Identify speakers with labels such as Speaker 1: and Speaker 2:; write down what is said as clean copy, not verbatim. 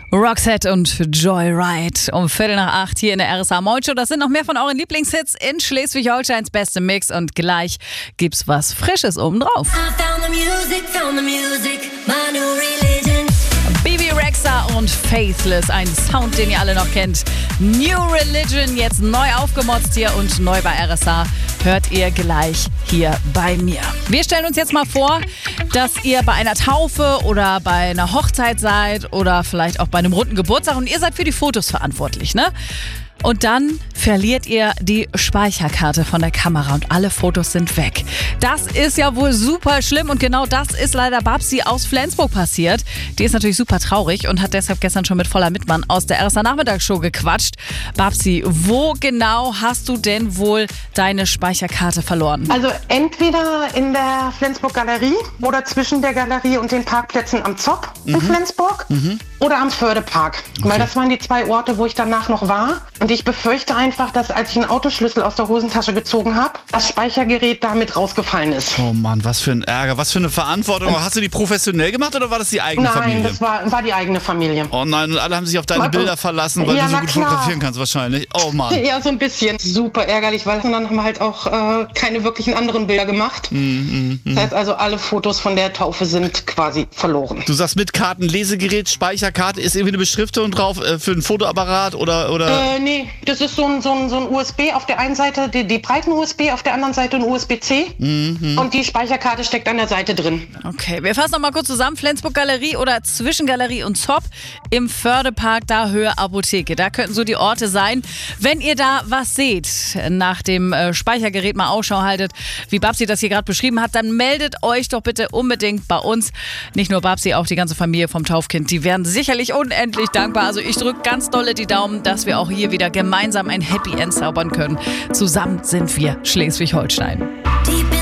Speaker 1: Roxette und Joyride um 7:45 hier in der RSA Morning Show. Das sind noch mehr von euren Lieblingshits in Schleswig-Holsteins beste Mix. Und gleich gibt's was Frisches obendrauf. Bibi Rexha und Faithless, ein Sound, den ihr alle noch kennt. New Religion, jetzt neu aufgemotzt hier und neu bei RSA. Hört ihr gleich hier bei mir. Wir stellen uns jetzt mal vor, dass ihr bei einer Taufe oder bei einer Hochzeit seid oder vielleicht auch bei einem runden Geburtstag und ihr seid für die Fotos verantwortlich, ne? Und dann verliert ihr die Speicherkarte von der Kamera und alle Fotos sind weg. Das ist ja wohl super schlimm und genau das ist leider Babsi aus Flensburg passiert. Die ist natürlich super traurig und hat deshalb gestern schon mit Voller Mittmann aus der RSA Nachmittagsshow gequatscht. Babsi, wo genau hast du denn wohl deine Speicherkarte verloren?
Speaker 2: Also entweder in der Flensburg Galerie oder zwischen der Galerie und den Parkplätzen am Zopp in Flensburg oder am Fördepark. Okay. Weil das waren die zwei Orte, wo ich danach noch war. Und ich befürchte einfach, dass als ich einen Autoschlüssel aus der Hosentasche gezogen habe, das Speichergerät damit rausgefallen ist.
Speaker 3: Oh Mann, was für ein Ärger, was für eine Verantwortung. Hast du die professionell gemacht oder war das die eigene Familie?
Speaker 2: Nein, das war die eigene Familie.
Speaker 3: Oh nein, und alle haben sich auf deine Bilder verlassen, weil du so gut fotografieren kannst wahrscheinlich. Oh Mann.
Speaker 2: Ja, so ein bisschen. Super ärgerlich, weil dann haben wir halt auch keine wirklichen anderen Bilder gemacht. Das heißt also, alle Fotos von der Taufe sind quasi verloren.
Speaker 3: Du sagst mit Karten, Lesegerät, Speicherkarte, ist irgendwie eine Beschriftung drauf für ein Fotoapparat oder?
Speaker 2: Nee, das ist so ein USB auf der einen Seite, die breiten USB, auf der anderen Seite ein USB-C und die Speicherkarte steckt an der Seite drin.
Speaker 1: Okay, wir fassen noch mal kurz zusammen. Flensburg Galerie oder zwischen Galerie und Zopp im Fördepark, da Höhe Apotheke. Da könnten so die Orte sein. Wenn ihr da was seht, nach dem Speichergerät mal Ausschau haltet, wie Babsi das hier gerade beschrieben hat, dann meldet euch doch bitte unbedingt bei uns. Nicht nur Babsi, auch die ganze Familie vom Taufkind. Die werden sicherlich unendlich dankbar. Also ich drücke ganz dolle die Daumen, dass wir auch hier wieder gemeinsam ein Happy End zaubern können. Zusammen sind wir Schleswig-Holstein.